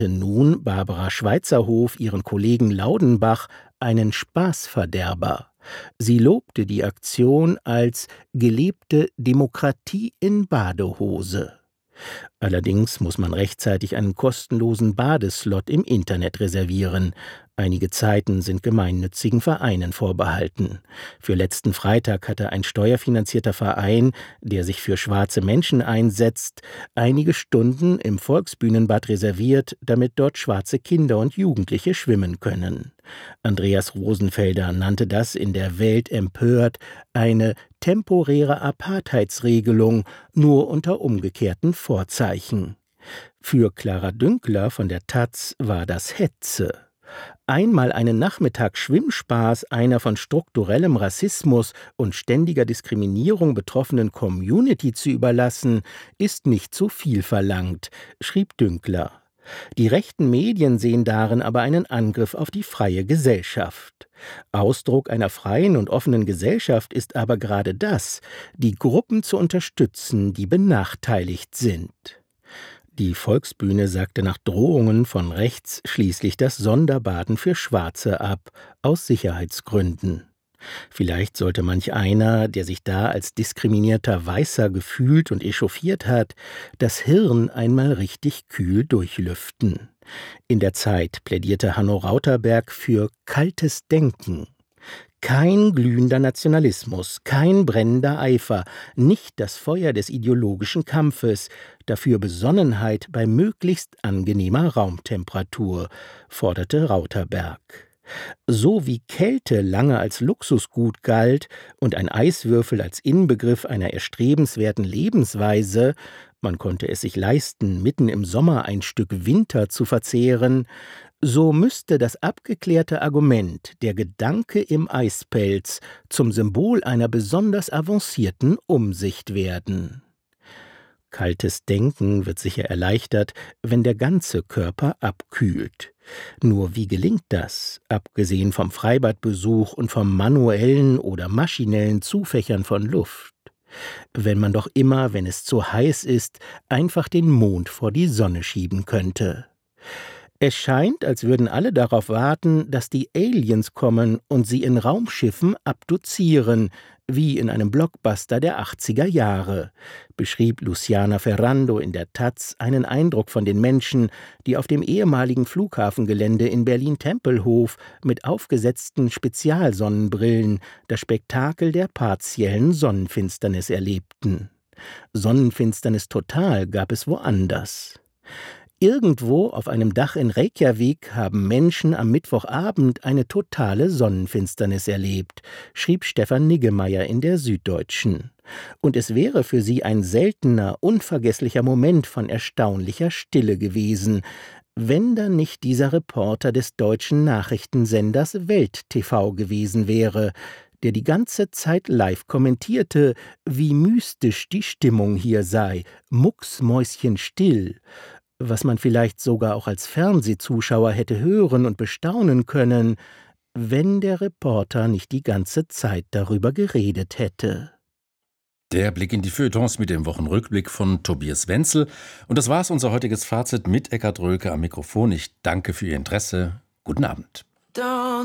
nun Barbara Schweizerhof ihren Kollegen Laudenbach einen Spaßverderber. Sie lobte die Aktion als gelebte Demokratie in Badehose. Allerdings muss man rechtzeitig einen kostenlosen Badeslot im Internet reservieren. Einige Zeiten sind gemeinnützigen Vereinen vorbehalten. Für letzten Freitag hatte ein steuerfinanzierter Verein, der sich für schwarze Menschen einsetzt, einige Stunden im Volksbühnenbad reserviert, damit dort schwarze Kinder und Jugendliche schwimmen können. Andreas Rosenfelder nannte das in der Welt empört eine temporäre Apartheidsregelung, nur unter umgekehrten Vorzeichen. Für Clara Dünkler von der taz war das Hetze. Einmal einen Nachmittag Schwimmspaß einer von strukturellem Rassismus und ständiger Diskriminierung betroffenen Community zu überlassen, ist nicht zu viel verlangt, schrieb Dünkler. Die rechten Medien sehen darin aber einen Angriff auf die freie Gesellschaft. Ausdruck einer freien und offenen Gesellschaft ist aber gerade das, die Gruppen zu unterstützen, die benachteiligt sind. Die Volksbühne sagte nach Drohungen von rechts schließlich das Sonderbaden für Schwarze ab, aus Sicherheitsgründen. Vielleicht sollte manch einer, der sich da als diskriminierter Weißer gefühlt und echauffiert hat, das Hirn einmal richtig kühl durchlüften. In der Zeit plädierte Hanno Rauterberg für kaltes Denken. Kein glühender Nationalismus, kein brennender Eifer, nicht das Feuer des ideologischen Kampfes, dafür Besonnenheit bei möglichst angenehmer Raumtemperatur, forderte Rauterberg. So wie Kälte lange als Luxusgut galt und ein Eiswürfel als Inbegriff einer erstrebenswerten Lebensweise, man konnte es sich leisten, mitten im Sommer ein Stück Winter zu verzehren, so müsste das abgeklärte Argument, der Gedanke im Eispelz, zum Symbol einer besonders avancierten Umsicht werden. Kaltes Denken wird sicher erleichtert, wenn der ganze Körper abkühlt. Nur wie gelingt das, abgesehen vom Freibadbesuch und vom manuellen oder maschinellen Zufächern von Luft? Wenn man doch immer, wenn es zu heiß ist, einfach den Mond vor die Sonne schieben könnte. Es scheint, als würden alle darauf warten, dass die Aliens kommen und sie in Raumschiffen abduzieren, wie in einem Blockbuster der 80er Jahre, beschrieb Luciana Ferrando in der taz einen Eindruck von den Menschen, die auf dem ehemaligen Flughafengelände in Berlin-Tempelhof mit aufgesetzten Spezialsonnenbrillen das Spektakel der partiellen Sonnenfinsternis erlebten. Sonnenfinsternis total gab es woanders. Irgendwo auf einem Dach in Reykjavik haben Menschen am Mittwochabend eine totale Sonnenfinsternis erlebt, schrieb Stefan Niggemeier in der Süddeutschen. Und es wäre für sie ein seltener, unvergesslicher Moment von erstaunlicher Stille gewesen, wenn da nicht dieser Reporter des deutschen Nachrichtensenders Welt TV gewesen wäre, der die ganze Zeit live kommentierte, wie mystisch die Stimmung hier sei, mucksmäuschenstill, was man vielleicht sogar auch als Fernsehzuschauer hätte hören und bestaunen können, wenn der Reporter nicht die ganze Zeit darüber geredet hätte. Der Blick in die Feuilletons mit dem Wochenrückblick von Tobias Wenzel. Und das war's, unser heutiges Fazit mit Eckhard Rölke am Mikrofon. Ich danke für Ihr Interesse. Guten Abend.